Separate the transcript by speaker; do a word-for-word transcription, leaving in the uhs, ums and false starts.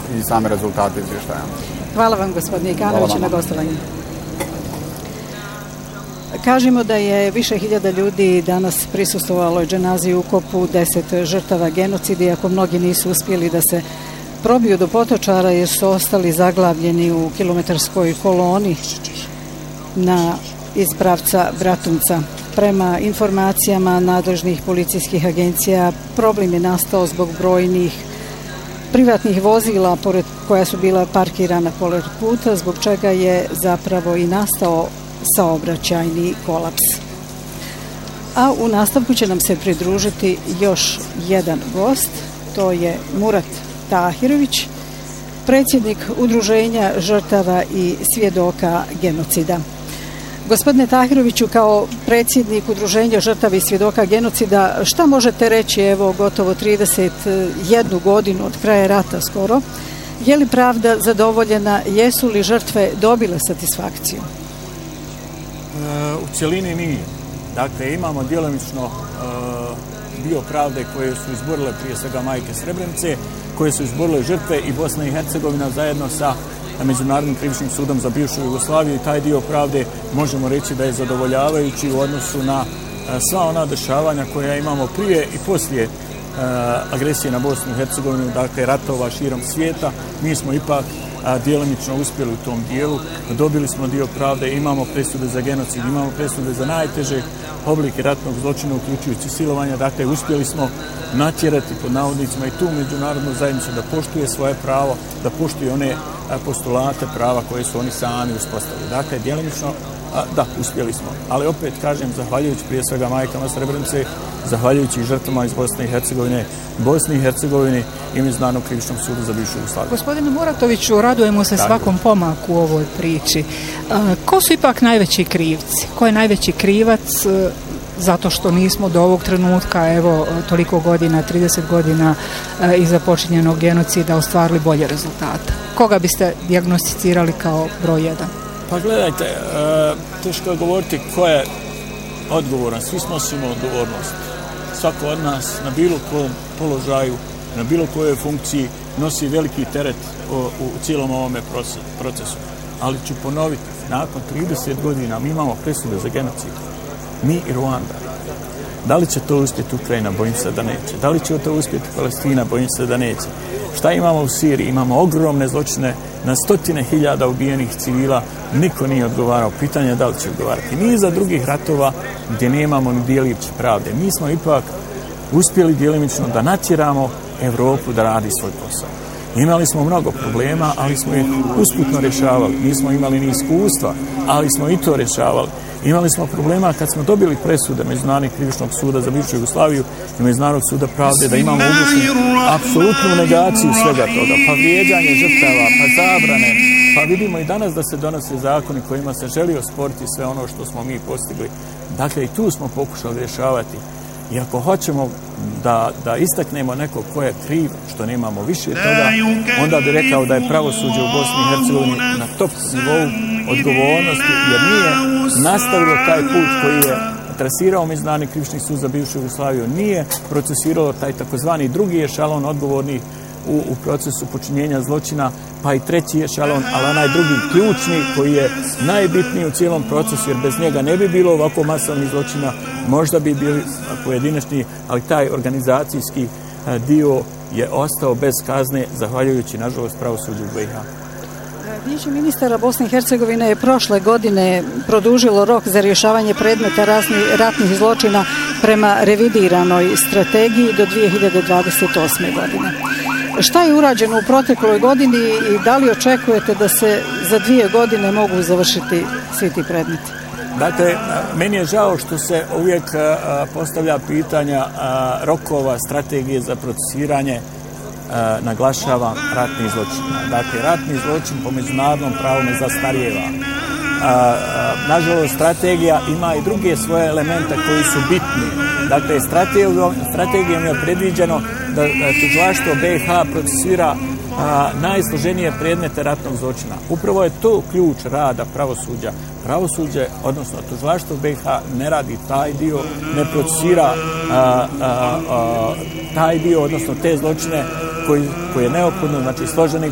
Speaker 1: i same rezultate izvještaja.
Speaker 2: Hvala vam, gospodine Ikanoviću, na gostovanju. Kažemo da je više hiljada ljudi danas prisustvovalo dženazi u ukopu deset žrtava genocida, iako mnogi nisu uspjeli da se probiju do Potočara jer su ostali zaglavljeni u kilometarskoj koloni na iz pravca Bratunca. Prema informacijama nadležnih policijskih agencija, problem je nastao zbog brojnih privatnih vozila pored koja su bila parkirana pored puta, zbog čega je zapravo i nastao saobraćajni kolaps. A u nastavku će nam se pridružiti još jedan gost, to je Murat Tahirović, predsjednik Udruženja žrtava i svjedoka genocida. Gospodine Tahiroviću, kao predsjednik Udruženja žrtava i svjedoka genocida, šta možete reći, evo, gotovo trideset jednu godinu od kraja rata skoro, je li pravda zadovoljena, jesu li žrtve dobile satisfakciju?
Speaker 3: U cjelini nije. Dakle, imamo djelomično dio pravde koje su izborile prije svega majke Srebrenice, koje su izborile žrtve i Bosna i Hercegovina zajedno sa Međunarodnim krivičnim sudom za bivšu Jugoslaviju, i taj dio pravde možemo reći da je zadovoljavajući u odnosu na sva ona dešavanja koja imamo prije i poslije agresije na Bosnu i Hercegovinu, dakle ratova širom svijeta. Mi smo ipak djelomično uspjeli u tom dijelu, dobili smo dio pravde, imamo presude za genocid, imamo presude za najteže oblike ratnog zločina, uključujući silovanja, dakle uspjeli smo natjerati pod navodnicima i tu međunarodnu zajednicu da poštuje svoje pravo, da poštuje one postulate prava koje su oni sami uspostavili. Dakle, djelomično, da, uspjeli smo. Ali opet kažem, zahvaljujući prije svega majkama Srebrenice, zahvaljujući žrtvama iz Bosne i Hercegovine, Bosni i Hercegovini i Međunarodnom krivičnom sudu za bivšu Jugoslaviju.
Speaker 4: Gospodine Muratoviću, radujemo se svakom pomaku u ovoj priči. Ko su ipak najveći krivci? Ko je najveći krivac zato što nismo do ovog trenutka, evo, toliko godina, trideset godina iza počinjenog genocida ostvarili bolje rezultate? Koga biste dijagnosticirali kao broj jedan?
Speaker 3: Pa gledajte, teško je govoriti ko je odgovoran. Svi snosimo odgovornost. Svako od nas na bilo kojem položaju, na bilo kojoj funkciji nosi veliki teret u, u cijelom ovome procesu. Ali ću ponoviti, nakon trideset godina mi imamo presude za genocid. Mi i Ruanda. Da li će to uspjeti Ukrajina? Bojim se da neće. Da li će to uspjeti Palestina? Bojim se da neće. Šta imamo u Siriji? Imamo ogromne zločine, na stotine hiljada ubijenih civila, niko nije odgovarao. Pitanje je da li će odgovarati. Ni za drugih ratova gdje nemamo ni djelić pravde. Mi smo ipak uspjeli djelimično da natjeramo Evropu da radi svoj posao. Imali smo mnogo problema, ali smo ih usputno rješavali. Nismo imali ni iskustva, ali smo i to rješavali. Imali smo problema kad smo dobili presude Međunarodnog krivičnog suda za bivšu Jugoslaviju i Međunarodnog suda pravde, da imamo ugušenu apsolutnu negaciju svega toga, pa vrijeđanje žrtava, pa zabrane, pa vidimo i danas da se donose zakoni kojima se želi osporiti sve ono što smo mi postigli. Dakle, i tu smo pokušali rješavati. I ako hoćemo da, da istaknemo neko ko je kriv, što nemamo više toga, onda bi rekao da je pravosuđe u Bosni i Hercegovini na top nivou odgovornosti, jer nije nastavilo taj put koji je trasirao Međunarodni krivični sud za bivšu Jugoslaviju, nije procesiralo taj takozvani drugi ešalon odgovornih u, u procesu počinjenja zločina, pa i treći ešalon, ali onaj drugi ključni koji je najbitniji u cijelom procesu, jer bez njega ne bi bilo ovako masovnih zločina, možda bi bili pojedinačni, ali taj organizacijski dio je ostao bez kazne, zahvaljujući, nažalost, pravosuđu u B i H.
Speaker 2: Vijeće ministara Bosne i Hercegovine je prošle godine produžilo rok za rješavanje predmeta raznih ratnih zločina prema revidiranoj strategiji do dvije hiljade dvadeset osme. godine. Šta je urađeno u protekloj godini i da li očekujete da se za dvije godine mogu završiti svi ti predmeti?
Speaker 3: Dakle, meni je žao što se uvijek postavlja pitanja rokova, strategije za procesiranje, naglašavam, ratnih zločina. Dakle, ratni zločin po međunarodnom pravu ne zastarijeva. Nažalost, strategija ima i druge svoje elemente koji su bitni. Dakle, strategijom, strategijom je predviđeno da, da tužilaštvo B i H procesira a, najsloženije predmete ratnog zločina. Upravo je to ključ rada pravosuđa. Pravosuđe, odnosno tužilaštvo B i H, ne radi taj dio, ne procesira a, a, a, taj dio, odnosno te zločine koji, koji je neophodno, znači složenih